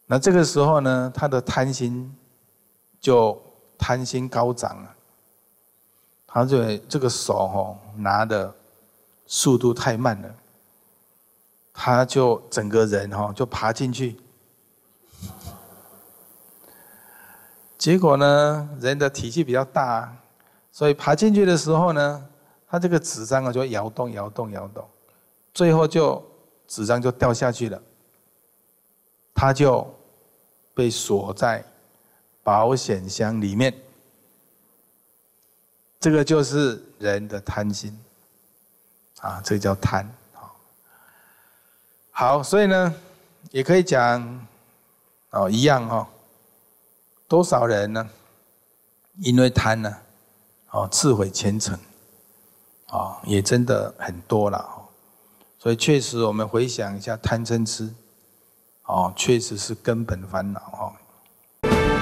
那这个时候呢，他的贪心高涨了，他就这个手拿的速度太慢了，他就整个人就爬进去。结果呢，人的体积比较大，所以爬进去的时候呢，他这个纸张就摇动，最后纸张就掉下去了，他就被锁在保险箱里面。这个就是人的贪心啊，这个叫贪。好，所以呢，也可以讲一样多少人呢？因为贪呢，自毁前程，也真的很多了。所以确实，我们回想一下贪嗔痴，确实是根本烦恼